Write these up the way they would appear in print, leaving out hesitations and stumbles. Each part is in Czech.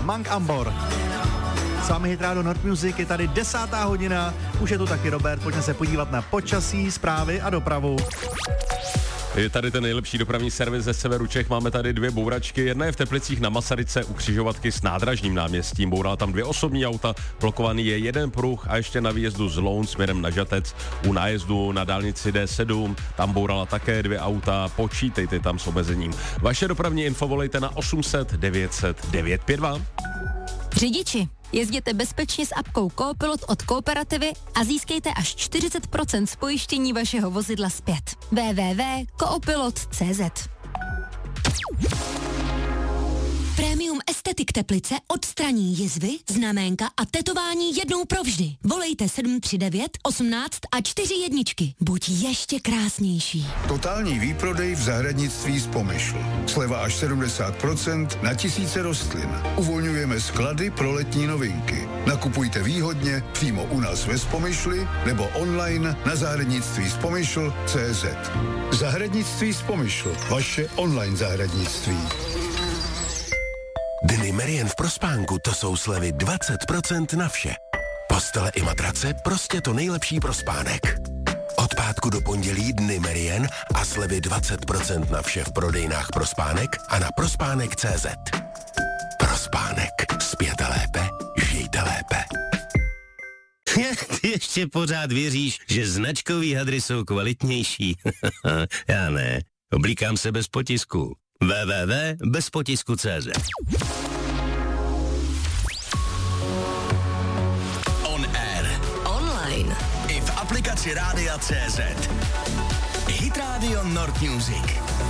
Mang Ambor. S vámi Hit Radio Nord Music, je tady 10. hodina, už je tu taky Robert, pojďme se podívat na počasí, zprávy a dopravu. Je tady ten nejlepší dopravní servis ze severu Čech, máme tady 2 bouračky, jedna je v Teplicích na Masaryce u křižovatky s Nádražním náměstím, bourala tam 2 osobní auta, blokovaný je 1 pruh a ještě na výjezdu z Loun směrem na Žatec, u nájezdu na dálnici D7, tam bourala také 2 auta, počítejte tam s omezením. Vaše dopravní info volejte na 800 900 952. Řidiči, jezděte bezpečně s apkou Coopilot od Kooperativy a získejte až 40% z pojištění vašeho vozidla zpět. www.coopilot.cz. Premium Estetik Teplice odstraní jizvy, znaménka a tetování jednou provždy. Volejte 739 18 a 4 jedničky. Buď ještě krásnější. Totální výprodej v zahradnictví z Pomyšl. Sleva až 70% na tisíce rostlin. Uvolňujeme sklady pro letní novinky. Nakupujte výhodně přímo u nás ve Spomyšli nebo online na zahradnictví.spomyšl.cz. Zahradnictví z Pomyšl. Vaše online zahradnictví. Dny Merian v Prospánku, to jsou slevy 20% na vše. Postele i matrace, prostě to nejlepší pro spánek. Od pátku do pondělí Dny Merian a slevy 20% na vše v prodejnách Prospánek a na prospánek.cz. Prospánek. Spěte lépe, žijte lépe. Ty ještě pořád věříš, že značkový hadry jsou kvalitnější? Já ne. Oblíkám se bez potisku. www.bezpotisku.cz. On air. Online. I v aplikaci Rádia CZ. Hit Radio Nord Music.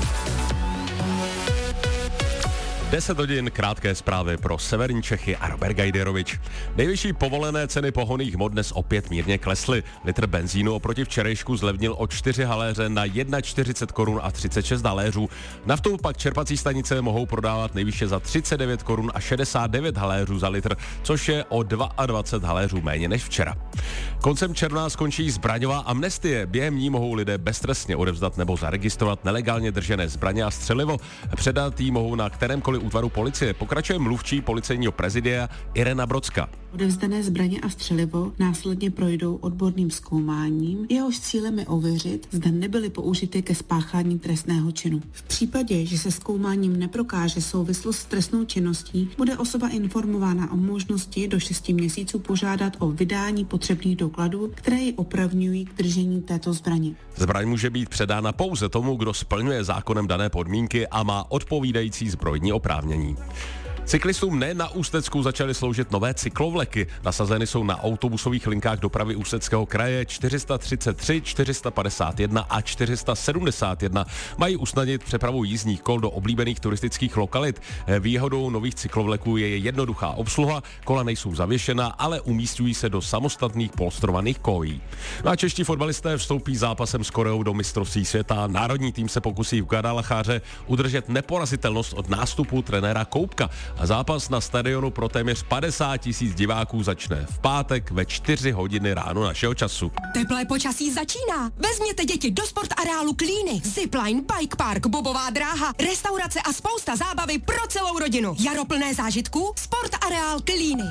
10 hodin, krátké zprávy pro severní Čechy a Robert Gajderovič. Nejvyšší povolené ceny pohonných hmot dnes opět mírně klesly. Litr benzínu oproti včerejšku zlevnil o 4 haléře na 1,40 korun a 36 haléřů. Naftu pak čerpací stanice mohou prodávat nejvýše za 39 korun a 69 haléřů za litr, což je o 22 haléřů méně než včera. Koncem června skončí zbraňová amnestie. Během ní mohou lidé beztrestně odevzdat nebo zaregistrovat nelegálně držené zbraně a střelivo. Předat jí mohou na kterémkoliv útvaru policie. Pokračuje mluvčí policejního prezidia Irena Brodská. Odevzdané zbraně a střelivo následně projdou odborným zkoumáním, jehož cílem je ověřit, zda nebyly použity ke spáchání trestného činu. V případě, že se zkoumáním neprokáže souvislost s trestnou činností, bude osoba informována o možnosti do 6 měsíců požádat o vydání potřebných dokladů, které ji opravňují k držení této zbraně. Zbraň může být předána pouze tomu, kdo splňuje zákonem dané podmínky a má odpovídající zbrojní oprávnění. Cyklistům ne na Ústecku začaly sloužit nové cyklovleky. Nasazeny jsou na autobusových linkách dopravy Ústeckého kraje 433, 451 a 471. Mají usnadnit přepravu jízdních kol do oblíbených turistických lokalit. Výhodou nových cyklovleků je jednoduchá obsluha, kola nejsou zavěšena, ale umísťují se do samostatných polstrovaných kolejí. No a čeští fotbalisté vstoupí zápasem s Koreou do mistrovství světa. Národní tým se pokusí v Guadalajare udržet neporazitelnost od nástupu trenéra Koupka. A zápas na stadionu pro téměř 50 000 diváků začne v pátek ve 4 hodiny ráno našeho času. Teplé počasí začíná. Vezměte děti do sportareálu Klíny. Zipline, bike park, bobová dráha, restaurace a spousta zábavy pro celou rodinu. Jaro plné zážitků, sportareál Klíny.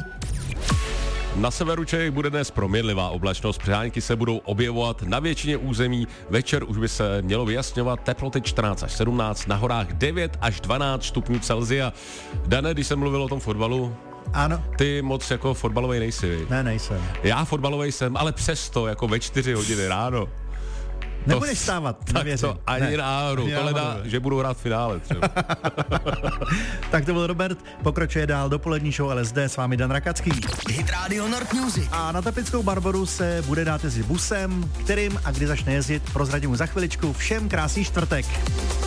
Na severu Čech bude dnes proměnlivá oblačnost, přehánky se budou objevovat na většině území, večer už by se mělo vyjasňovat, teploty 14 až 17, na horách 9 až 12 stupňů Celsia. Dane, když jsem mluvil o tom fotbalu, ano. Ty moc jako fotbalovej nejsi. Ne, nejsem. Já fotbalovej jsem, ale přesto jako ve 4 hodiny ráno. Nebudeš stávat, to ani náhodou, to hledá, že budu hrát v finále třeba. Tak to byl Robert, pokračuje dál dopolední show LSD, s vámi Dan Rakacký. Hit Radio Nord Music. A na Teplickou Barboru se bude dát jezdit busem, kterým a kdy začne jezdit, prozradím mu za chviličku. Všem krásný čtvrtek.